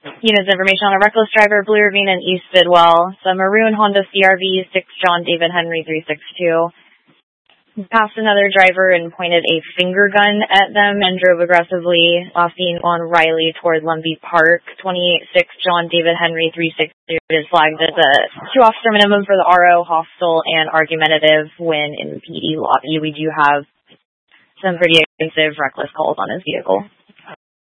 Units information on a reckless driver, Blue Ravine and East Bidwell. It's a maroon Honda CRV, 6 John David Henry 362. Passed another driver and pointed a finger gun at them and drove aggressively, last seen on Riley toward Lumbee Park. 26 John David Henry 362 is flagged as a 2-officer minimum for the RO, hostile and argumentative. When in the PD lobby, we do have some pretty expensive reckless calls on his vehicle.